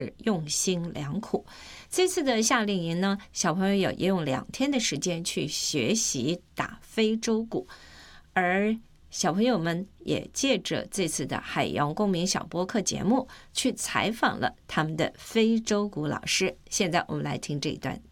用心良苦。这次的夏令营呢，小朋友也用2天的时间去学习打非洲鼓，而小朋友们也借着这次的海洋公民小播客节目去采访了他们的非洲鼓老师。现在我们来听这一段